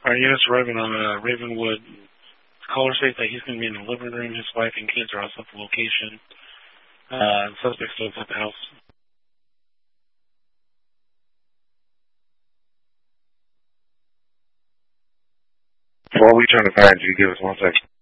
Our unit's arriving on Ravenwood. Caller states that he's going to be in the living room. His wife and kids are also at the location. Suspect still at the house. While we trying to find you, give us 1 second.